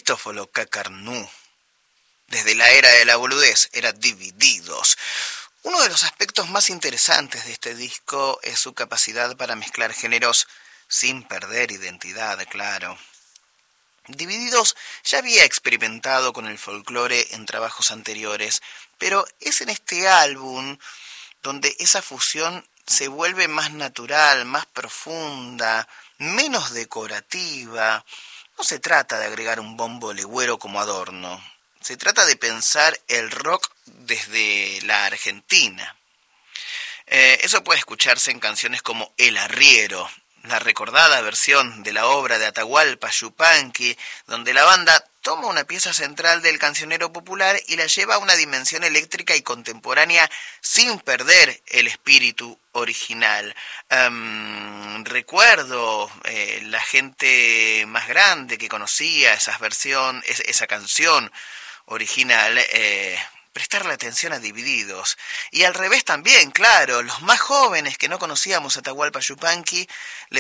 Cristóforo Cacarnú. Desde la era de la boludez era Divididos. Uno de los aspectos más interesantes de este disco es su capacidad para mezclar géneros sin perder identidad, claro. Divididos ya había experimentado con el folclore en trabajos anteriores, pero es en este álbum donde esa fusión se vuelve más natural, más profunda, menos decorativa. No se trata de agregar un bombo legüero como adorno. Se trata de pensar el rock desde la Argentina. Eso puede escucharse en canciones como El Arriero, la recordada versión de la obra de Atahualpa Yupanqui, donde la banda toma una pieza central del cancionero popular y la lleva a una dimensión eléctrica y contemporánea sin perder el espíritu original. Recuerdo la gente más grande que conocía esa canción original, prestarle atención a Divididos. Y al revés también, claro, los más jóvenes que no conocíamos a Atahualpa Yupanqui le